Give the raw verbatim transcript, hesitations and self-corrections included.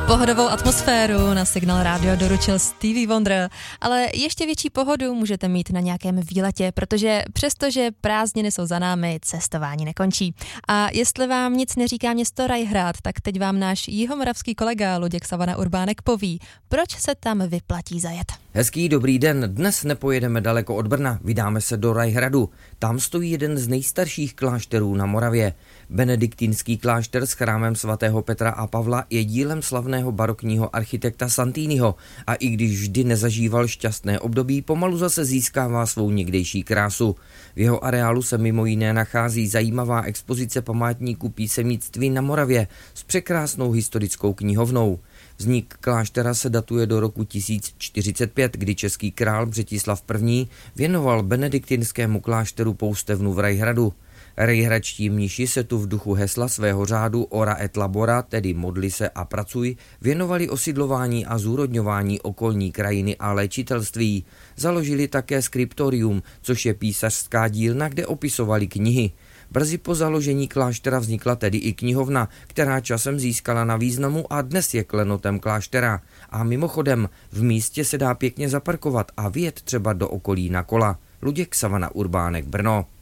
Pohodovou atmosféru na Signál Radio doručil Stevie Wonder, ale ještě větší pohodu můžete mít na nějakém výletě, protože přestože prázdniny jsou za námi, cestování nekončí. A jestli vám nic neříká město Rajhrad, tak teď vám náš jihomoravský kolega Luděk Savana Urbánek poví, proč se tam vyplatí zajet. Hezký dobrý den, dnes nepojedeme daleko od Brna, vydáme se do Rajhradu. Tam stojí jeden z nejstarších klášterů na Moravě. Benediktínský klášter s chrámem svatého Petra a Pavla je dílem slavného barokního architekta Santiniho a i když vždy nezažíval šťastné období, pomalu zase získává svou někdejší krásu. V jeho areálu se mimo jiné nachází zajímavá expozice památníků písemnictví na Moravě s překrásnou historickou knihovnou. Vznik kláštera se datuje do roku tisíc čtyřicet pět, kdy český král Břetislav I. věnoval benediktinskému klášteru poustevnu v Rajhradu. Rejhradští mniši se tu v duchu hesla svého řádu Ora et Labora, tedy modli se a pracuj, věnovali osidlování a zúrodňování okolní krajiny a léčitelství. Založili také skriptorium, což je písařská dílna, kde opisovali knihy. Brzy po založení kláštera vznikla tedy i knihovna, která časem získala na významu a dnes je klenotem kláštera. A mimochodem, v místě se dá pěkně zaparkovat a vyjet třeba do okolí na kola. Luděk Savana Urbánek, Brno.